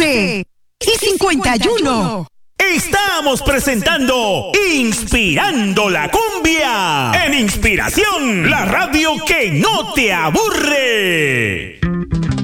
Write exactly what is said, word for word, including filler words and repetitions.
doce y cincuenta y uno. Estamos presentando Inspirando la Cumbia en Inspiración, la radio que no te aburre.